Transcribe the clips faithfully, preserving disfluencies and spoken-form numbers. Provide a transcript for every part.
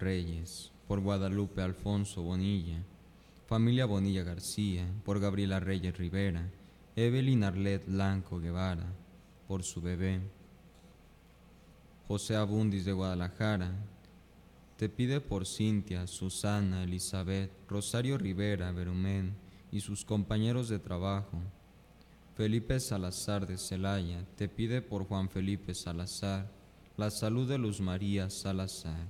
Reyes, por Guadalupe Alfonso Bonilla, familia Bonilla García, por Gabriela Reyes Rivera, Evelyn Arlet Blanco Guevara, por su bebé. José Abundis de Guadalajara, te pide por Cintia, Susana, Elizabeth, Rosario Rivera, Berumén y sus compañeros de trabajo. Felipe Salazar de Celaya, te pide por Juan Felipe Salazar, la salud de Luz María Salazar.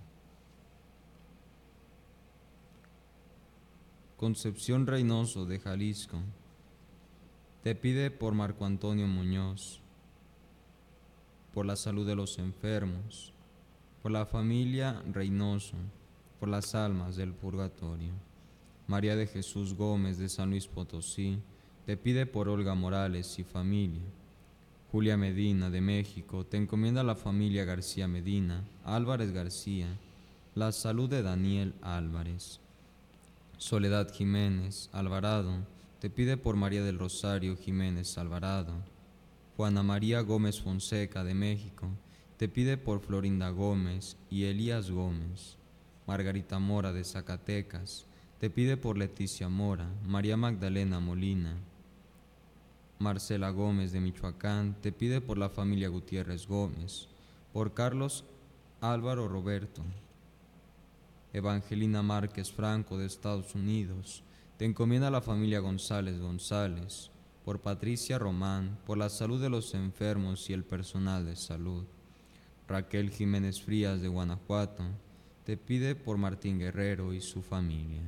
Concepción Reynoso de Jalisco, te pide por Marco Antonio Muñoz, por la salud de los enfermos, por la familia Reynoso, por las almas del purgatorio. María de Jesús Gómez de San Luis Potosí, te pide por Olga Morales y familia. Julia Medina de México, te encomienda la familia García Medina, Álvarez García, la salud de Daniel Álvarez. Soledad Jiménez Alvarado, te pide por María del Rosario Jiménez Alvarado. Juana María Gómez Fonseca de México, te pide por Florinda Gómez y Elías Gómez. Margarita Mora de Zacatecas, te pide por Leticia Mora, María Magdalena Molina. Marcela Gómez de Michoacán, te pide por la familia Gutiérrez Gómez, por Carlos Álvaro Roberto. Evangelina Márquez Franco de Estados Unidos, te encomienda la familia González González, por Patricia Román, por la salud de los enfermos y el personal de salud. Raquel Jiménez Frías de Guanajuato, te pide por Martín Guerrero y su familia.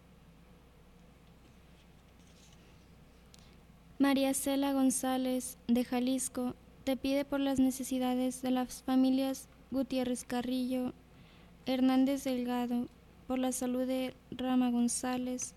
María Cela González de Jalisco, te pide por las necesidades de las familias Gutiérrez Carrillo, Hernández Delgado, por la salud de Rama González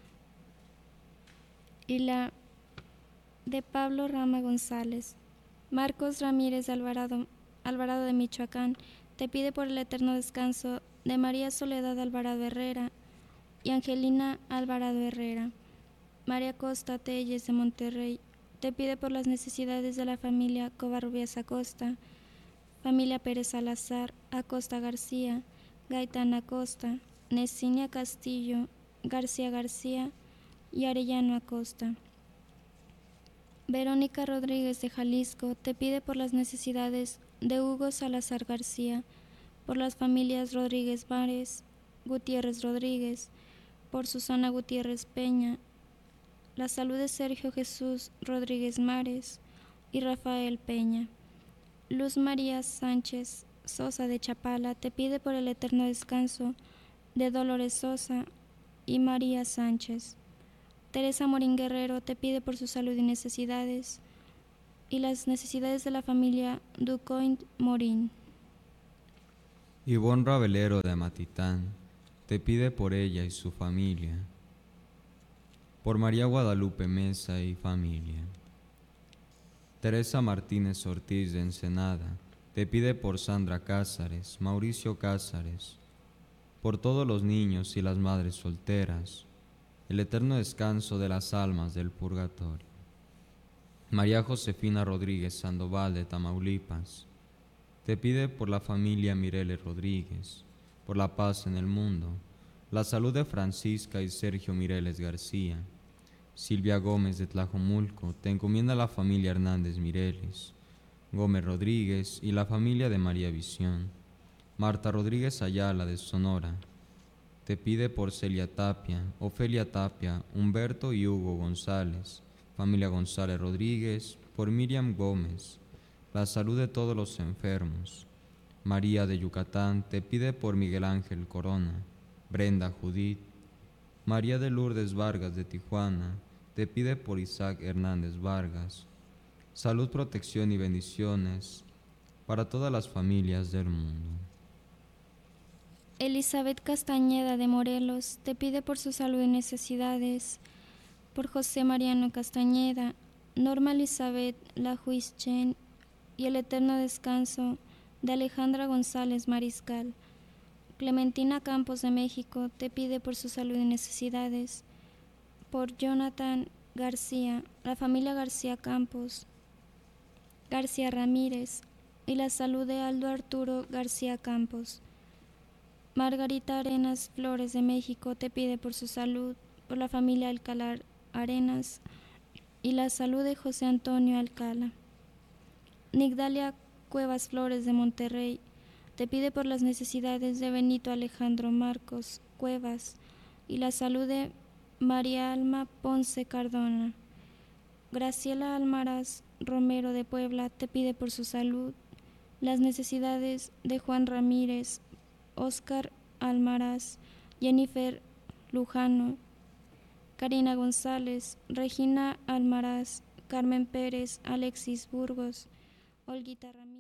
y la de Pablo Rama González. Marcos Ramírez de Alvarado, Alvarado de Michoacán, te pide por el eterno descanso de María Soledad Alvarado Herrera y Angelina Alvarado Herrera. María Costa Telles de Monterrey, te pide por las necesidades de la familia Covarrubias Acosta, familia Pérez Salazar, Acosta García, Gaitán Acosta, Necinia Castillo, García García y Arellano Acosta. Verónica Rodríguez de Jalisco, te pide por las necesidades de Hugo Salazar García, por las familias Rodríguez Vares, Gutiérrez Rodríguez, por Susana Gutiérrez Peña, la salud de Sergio Jesús Rodríguez Mares y Rafael Peña. Luz María Sánchez Sosa de Chapala, te pide por el eterno descanso de Dolores Sosa y María Sánchez. Teresa Morín Guerrero, te pide por su salud y necesidades y las necesidades de la familia Ducoint Morín. Ivonne Rabelero de Amatitán, te pide por ella y su familia. Por María Guadalupe Mesa y familia. Teresa Martínez Ortiz de Ensenada, te pide por Sandra Cázares, Mauricio Cázares, por todos los niños y las madres solteras, el eterno descanso de las almas del purgatorio. María Josefina Rodríguez Sandoval de Tamaulipas, te pide por la familia Mireles Rodríguez, por la paz en el mundo, la salud de Francisca y Sergio Mireles García. Silvia Gómez de Tlajomulco, te encomienda la familia Hernández Mireles, Gómez Rodríguez y la familia de María Visión. Marta Rodríguez Ayala de Sonora, te pide por Celia Tapia, Ofelia Tapia, Humberto y Hugo González, familia González Rodríguez, por Miriam Gómez, la salud de todos los enfermos. María de Yucatán, te pide por Miguel Ángel Corona, Brenda Judith. María de Lourdes Vargas de Tijuana, te pide por Isaac Hernández Vargas, salud, protección y bendiciones para todas las familias del mundo. Elizabeth Castañeda de Morelos, te pide por su salud y necesidades, por José Mariano Castañeda, Norma Elizabeth Lajuichen y el eterno descanso de Alejandra González Mariscal. Clementina Campos de México, te pide por su salud y necesidades, por Jonathan García, la familia García Campos, García Ramírez y la salud de Aldo Arturo García Campos. Margarita Arenas Flores de México te pide por su salud, por la familia Alcalá Arenas y la salud de José Antonio Alcalá. Nigdalia Cuevas Flores de Monterrey te pide por las necesidades de Benito Alejandro Marcos Cuevas y la salud de María Alma Ponce Cardona. Graciela Almaraz Romero de Puebla te pide por su salud, las necesidades de Juan Ramírez, Óscar Almaraz, Jennifer Lujano, Karina González, Regina Almaraz, Carmen Pérez, Alexis Burgos, Olguita Ramírez.